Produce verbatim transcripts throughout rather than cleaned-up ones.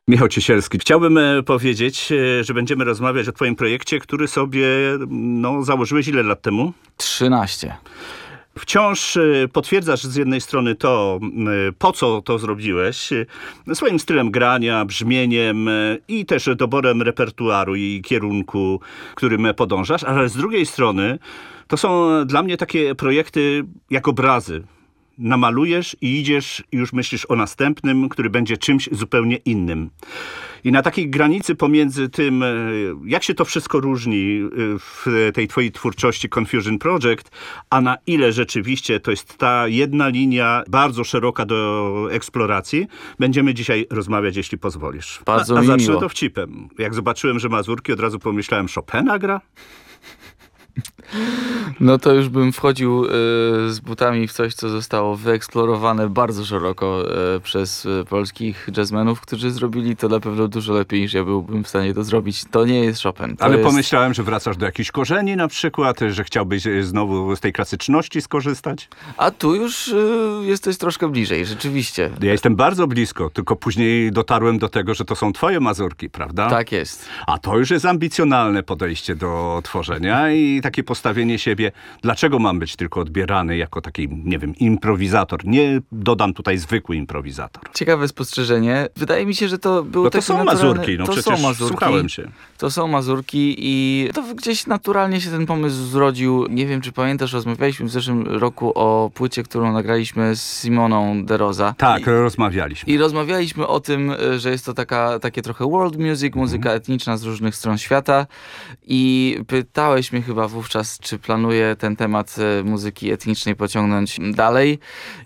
Michał Ciesielski. Chciałbym powiedzieć, że będziemy rozmawiać o twoim projekcie, który sobie no, założyłeś ile lat temu? trzynaście. Wciąż potwierdzasz z jednej strony to, po co to zrobiłeś, swoim stylem grania, brzmieniem i też doborem repertuaru i kierunku, którym podążasz, ale z drugiej strony to są dla mnie takie projekty jak obrazy. Namalujesz i idziesz i już myślisz o następnym, który będzie czymś zupełnie innym. I na takiej granicy pomiędzy tym, jak się to wszystko różni w tej twojej twórczości Confusion Project, a na ile rzeczywiście to jest ta jedna linia bardzo szeroka do eksploracji, będziemy dzisiaj rozmawiać, jeśli pozwolisz. Bardzo a, a mi zacznę miło. dowcipem. Jak zobaczyłem, że Mazurki, od razu pomyślałem, Chopina gra? No to już bym wchodził y, z butami w coś, co zostało wyeksplorowane bardzo szeroko y, przez y, polskich jazzmenów, którzy zrobili to na pewno dużo lepiej, niż ja byłbym w stanie to zrobić. To nie jest Chopin. To Ale jest... pomyślałem, że wracasz do jakichś korzeni na przykład, że chciałbyś znowu z tej klasyczności skorzystać. A tu już y, jesteś troszkę bliżej, rzeczywiście. Ja jestem bardzo blisko, tylko później dotarłem do tego, że to są twoje mazurki, prawda? Tak jest. A to już jest ambicjonalne podejście do tworzenia i takie postawienie siebie, dlaczego mam być tylko odbierany jako taki, nie wiem, improwizator. Nie dodam tutaj zwykły improwizator. Ciekawe spostrzeżenie. Wydaje mi się, że to było No to takie są naturalne... mazurki, no to przecież są mazurki. słuchałem się. To są mazurki i to gdzieś naturalnie się ten pomysł zrodził. Nie wiem, czy pamiętasz, rozmawialiśmy w zeszłym roku o płycie, którą nagraliśmy z Simoną De Rosa. Tak, I, rozmawialiśmy. I rozmawialiśmy o tym, że jest to taka, takie trochę world music, muzyka mm. etniczna z różnych stron świata i pytałeś mnie chyba wówczas, czy planuję ten temat muzyki etnicznej pociągnąć dalej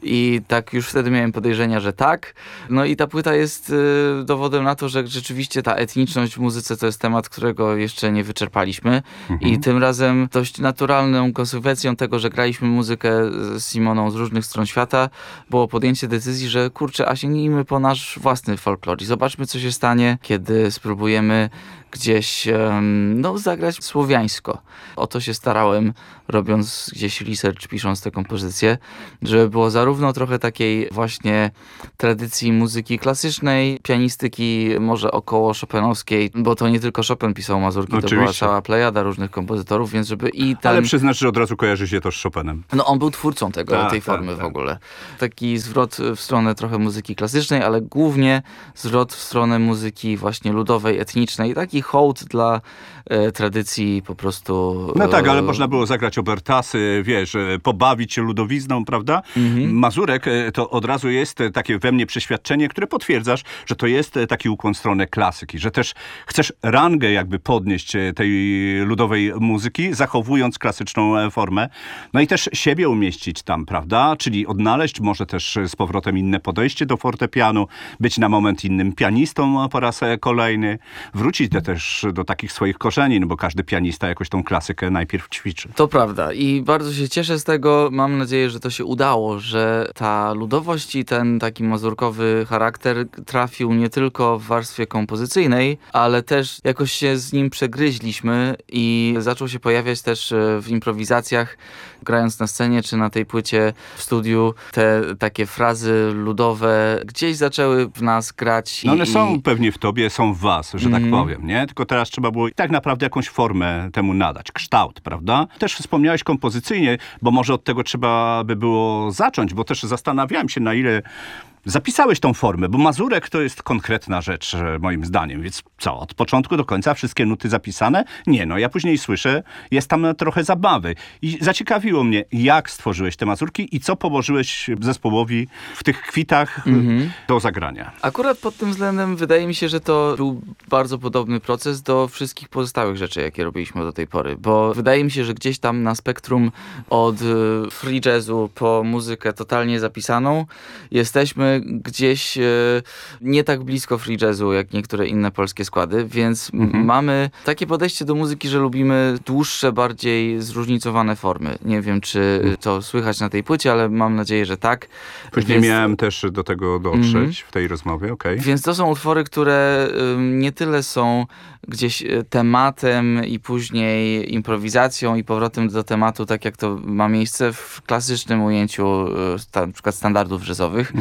i tak już wtedy miałem podejrzenia, że tak. No i ta płyta jest y, dowodem na to, że rzeczywiście ta etniczność w muzyce to jest temat, którego jeszcze nie wyczerpaliśmy mhm. i tym razem dość naturalną konsekwencją tego, że graliśmy muzykę z Simoną z różnych stron świata, było podjęcie decyzji, że kurczę, a sięgnijmy po nasz własny folklor i zobaczmy, co się stanie, kiedy spróbujemy gdzieś no, zagrać słowiańsko. O to się starałem, robiąc gdzieś research, pisząc tę kompozycję, żeby było zarówno trochę takiej właśnie tradycji muzyki klasycznej, pianistyki może około chopinowskiej, bo to nie tylko Chopin pisał mazurki, Oczywiście. To była cała plejada różnych kompozytorów, więc żeby i ten... Ale przyznasz, że od razu kojarzy się to z Chopinem. No on był twórcą tego, tak, tej tak, formy tak. w ogóle. Taki zwrot w stronę trochę muzyki klasycznej, ale głównie zwrot w stronę muzyki właśnie ludowej, etnicznej. Taki hołd dla e, tradycji po prostu... E... No tak, ale można było zagrać obertasy, wiesz, e, pobawić się ludowizną, prawda? Mhm. Mazurek e, to od razu jest e, takie we mnie przeświadczenie, które potwierdzasz, że to jest e, taki ukłon w stronę klasyki, że też chcesz rangę jakby podnieść e, tej ludowej muzyki, zachowując klasyczną e, formę. No i też siebie umieścić tam, prawda? Czyli odnaleźć może też z powrotem inne podejście do fortepianu, być na moment innym pianistą po raz kolejny, wrócić te też do takich swoich korzeni, no bo każdy pianista jakoś tą klasykę najpierw ćwiczy. To prawda i bardzo się cieszę z tego. Mam nadzieję, że to się udało, że ta ludowość i ten taki mazurkowy charakter trafił nie tylko w warstwie kompozycyjnej, ale też jakoś się z nim przegryźliśmy i zaczął się pojawiać też w improwizacjach, grając na scenie czy na tej płycie w studiu. Te takie frazy ludowe gdzieś zaczęły w nas grać. No one i, są pewnie w tobie, są w was, że mm. tak powiem, nie? Tylko teraz trzeba było tak naprawdę jakąś formę temu nadać, kształt, prawda? Też wspomniałeś kompozycyjnie, bo może od tego trzeba by było zacząć, bo też zastanawiałem się, na ile zapisałeś tą formę, bo mazurek to jest konkretna rzecz, moim zdaniem, więc co, od początku do końca wszystkie nuty zapisane? Nie, no ja później słyszę, jest tam trochę zabawy. I zaciekawiło mnie, jak stworzyłeś te mazurki i co położyłeś zespołowi w tych kwitach mhm. do zagrania. Akurat pod tym względem wydaje mi się, że to był bardzo podobny proces do wszystkich pozostałych rzeczy, jakie robiliśmy do tej pory, bo wydaje mi się, że gdzieś tam na spektrum od free jazzu po muzykę totalnie zapisaną jesteśmy gdzieś e, nie tak blisko free jazzu, jak niektóre inne polskie składy, więc mhm. mamy takie podejście do muzyki, że lubimy dłuższe, bardziej zróżnicowane formy. Nie wiem, czy to słychać na tej płycie, ale mam nadzieję, że tak. Później więc... miałem też do tego dotrzeć mhm. w tej rozmowie, okej. Okay. Więc to są utwory, które y, nie tyle są gdzieś tematem i później improwizacją i powrotem do tematu, tak jak to ma miejsce w klasycznym ujęciu ta, na przykład standardów jazzowych, mhm.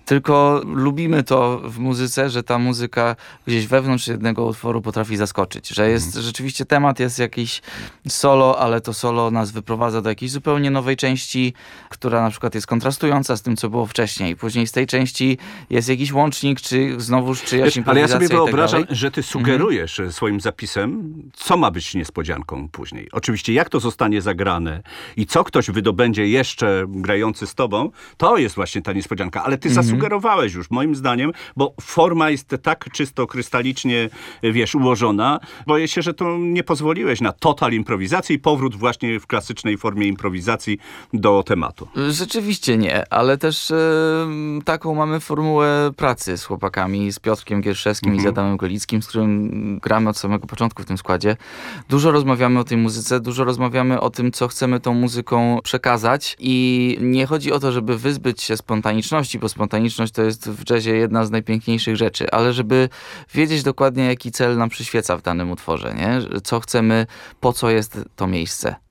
tylko lubimy to w muzyce, że ta muzyka gdzieś wewnątrz jednego utworu potrafi zaskoczyć, że jest rzeczywiście temat, jest jakiś solo, ale to solo nas wyprowadza do jakiejś zupełnie nowej części, która na przykład jest kontrastująca z tym, co było wcześniej. Później z tej części jest jakiś łącznik, czy znowuż czyjaś Wiesz, ale ja improwizacja sobie i tak wyobrażam, dalej. że ty sugerujesz swoim zapisem, co ma być niespodzianką później. Oczywiście jak to zostanie zagrane i co ktoś wydobędzie jeszcze grający z tobą, to jest właśnie ta niespodzianka. Ale ty zasugerowałeś już, moim zdaniem, bo forma jest tak czysto, krystalicznie, wiesz, ułożona. Boję się, że to nie pozwoliłeś na total improwizację i powrót właśnie w klasycznej formie improwizacji do tematu. Rzeczywiście nie, ale też e, taką mamy formułę pracy z chłopakami, z Piotrkiem Gierszewskim Mhm. i z Adamem Golickim, z którym gramy od samego początku w tym składzie. Dużo rozmawiamy o tej muzyce, dużo rozmawiamy o tym, co chcemy tą muzyką przekazać i nie chodzi o to, żeby wyzbyć się spontaniczności, bo spontaniczność to jest w jazzie jedna z najpiękniejszych rzeczy, ale żeby wiedzieć dokładnie, jaki cel nam przyświeca w danym utworze, nie? Co chcemy, po co jest to miejsce.